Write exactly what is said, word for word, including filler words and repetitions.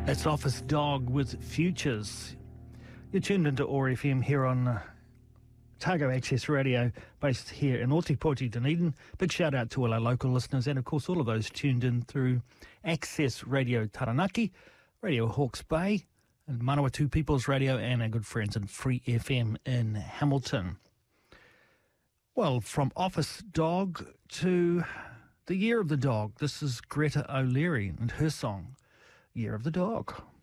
It's Office Dog with Futures. You're tuned into O A R F M here on uh, Otago Access Radio, based here in Ōtepoti, Dunedin. Big shout out to all our local listeners and, of course, all of those tuned in through Access Radio Taranaki, Radio Hawke's Bay, and Manawatu People's Radio, and our good friends in Free F M in Hamilton. Well, from Office Dog to the Year of the Dog, this is Greta O'Leary and her song, Year of the Dog.